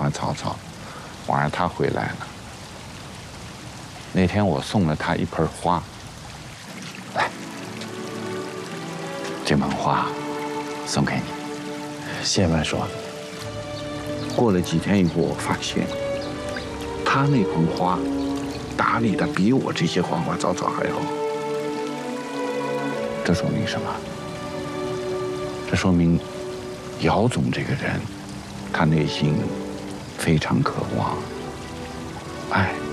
花草草。晚上他回来了，那天我送了他一盆花，来，这盆花送给你。 谢谢麦叔。 过了几天以后，我发现他那盆花打理的比我这些花花草草还好。这说明什么？这说明姚总这个人，他内心非常渴望爱。